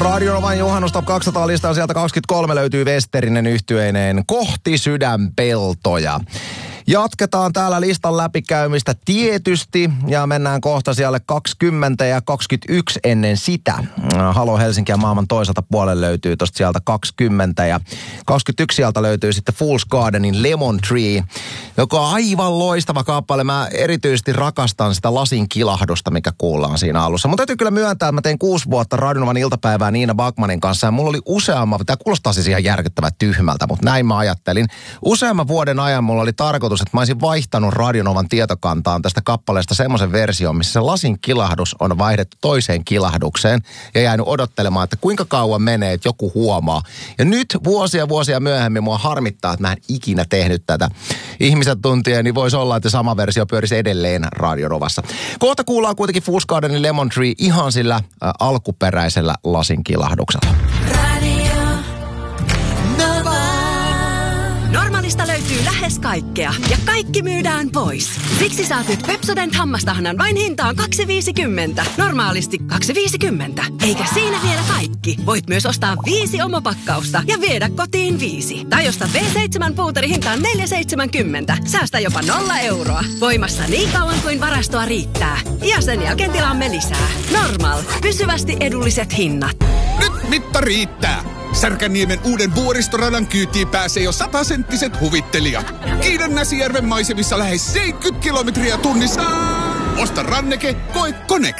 Radio Novan Juhannus Top 200 listaa sieltä 23 löytyy Westerinen yhtyeineen Kohti sydänpeltoja. Jatketaan täällä listan läpikäymistä tietysti ja mennään kohta siellä 20 ja 21 ennen sitä. Halo Helsinki ja maailman toiselta puolelle löytyy tosta sieltä 20 ja 21 sieltä löytyy sitten Fool's Gardenin Lemon Tree, joka on aivan loistava kappale. Mä erityisesti rakastan sitä lasin kilahdusta, mikä kuullaan siinä alussa. Mutta täytyy kyllä myöntää, että mä tein 6 vuotta Radio Novan iltapäivää Niina Backmanin kanssa ja mulla oli tämä kuulostaa siis ihan järkyttävän tyhmältä, mutta näin mä ajattelin. Useamman vuoden ajan mulla oli tarkoitus, että mä olisin vaihtanut Radio Novan tietokantaan tästä kappaleesta semmoisen version, missä se lasin kilahdus on vaihdettu toiseen kilahdukseen ja jäänyt odottelemaan, että kuinka kauan menee, että joku huomaa. Ja nyt vuosia myöhemmin mua harmittaa, että mä en ikinä tehnyt tätä. Ihmiset tuntien, niin voisi olla, että sama versio pyörisi edelleen Radio Novassa. Kohta kuullaan kuitenkin Fool's Gardenin Lemon Tree ihan sillä alkuperäisellä lasin kilahduksella. Normaalista löytyy lähes kaikkea ja kaikki myydään pois. Siksi saat nyt Pepsodent hammastahnan vain hintaan 2,50. Normaalisti 2,50. Eikä siinä vielä kaikki. Voit myös ostaa 5 omopakkausta ja viedä kotiin 5. Tai ostaa V7 puuteri hintaan 4,70. Säästä jopa 0 euroa. Voimassa niin kauan kuin varastoa riittää. Ja sen jälkeen tilaamme lisää. Normal. Pysyvästi edulliset hinnat. Nyt mitta riittää. Särkänniemen uuden vuoristoradan kyytiin pääsee jo 100-senttiset huvittelijat. Kiidan Näsijärven maisemissa lähes 70 kilometriä tunnissa. Osta ranneke, koe Connect.